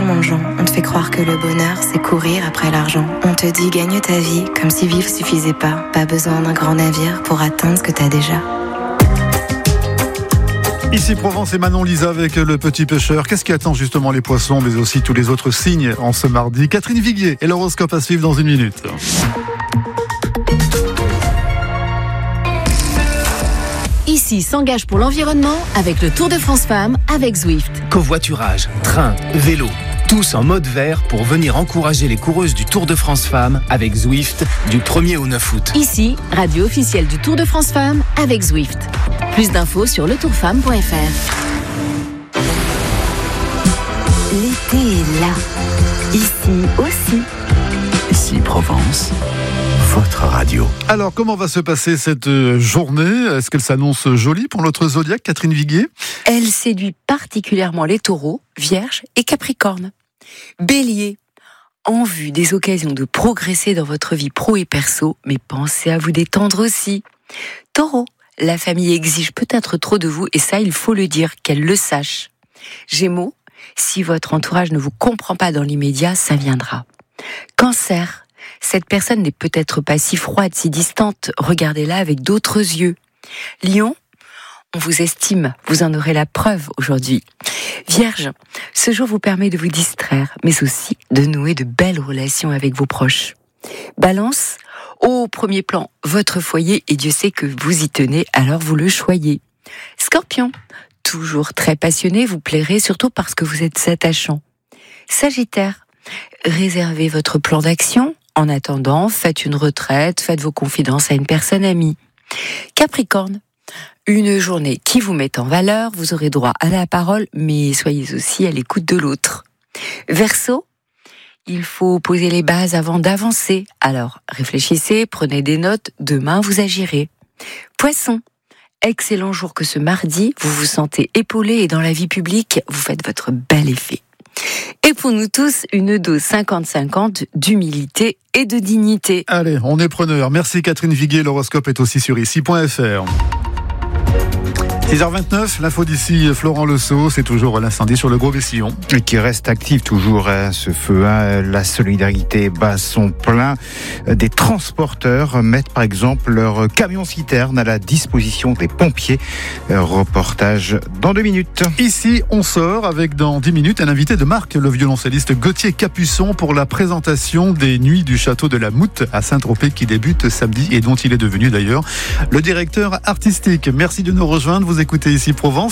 tellement de gens. On te fait croire que le bonheur, c'est courir après l'argent. On te dit gagne ta vie, comme si vivre suffisait pas. Pas besoin d'un grand navire pour atteindre ce que t'as déjà. Ici Provence et Manon Lisa avec le petit pêcheur. Qu'est-ce qui attend justement les poissons, mais aussi tous les autres signes en ce mardi? Catherine Viguier et l'horoscope à suivre dans une minute. Ici s'engage pour l'environnement avec le Tour de France Femmes avec Zwift. Covoiturage, train, vélo, tous en mode vert pour venir encourager les coureuses du Tour de France Femmes avec Zwift du 1er au 9 août. Ici, radio officielle du Tour de France Femmes avec Zwift. Plus d'infos sur letourfemme.fr. L'été est là. Ici aussi. Ici Provence, votre radio. Alors, comment va se passer cette journée? Est-ce qu'elle s'annonce jolie pour notre zodiaque, Catherine Viguier? Elle séduit particulièrement les taureaux, vierges et capricornes. Bélier, en vue des occasions de progresser dans votre vie pro et perso, mais pensez à vous détendre aussi. Taureau, la famille exige peut-être trop de vous et ça, il faut le dire, qu'elle le sache. Gémeaux, si votre entourage ne vous comprend pas dans l'immédiat, ça viendra. Cancer, cette personne n'est peut-être pas si froide, si distante, regardez-la avec d'autres yeux. Lion, on vous estime, vous en aurez la preuve aujourd'hui. Vierge, ce jour vous permet de vous distraire, mais aussi de nouer de belles relations avec vos proches. Balance, au premier plan, votre foyer, et Dieu sait que vous y tenez, alors vous le choyez. Scorpion, toujours très passionné, vous plairez, surtout parce que vous êtes attachant. Sagittaire, réservez votre plan d'action. En attendant, faites une retraite, faites vos confidences à une personne amie. Capricorne, une journée qui vous met en valeur, vous aurez droit à la parole, mais soyez aussi à l'écoute de l'autre. Verseau, il faut poser les bases avant d'avancer. Alors, réfléchissez, prenez des notes, demain vous agirez. Poisson, excellent jour que ce mardi, vous vous sentez épaulé et dans la vie publique, vous faites votre bel effet. Et pour nous tous, une dose 50-50 d'humilité et de dignité. Allez, on est preneur. Merci Catherine Viguier, l'horoscope est aussi sur ici.fr. 6h29, l'info d'ici, Florent Lesault, c'est toujours l'incendie sur le Gros Vessillon. Et qui reste actif toujours, ce feu. La solidarité bat son plein. Des transporteurs mettent par exemple leur camion-citerne à la disposition des pompiers. Reportage dans 2 minutes. Ici, on sort avec dans 10 minutes un invité de marque, le violoncelliste Gauthier Capuçon, pour la présentation des Nuits du Château de la Moute à Saint-Tropez qui débute samedi et dont il est devenu d'ailleurs le directeur artistique. Merci de nous rejoindre. Vous écoutez ici Provence.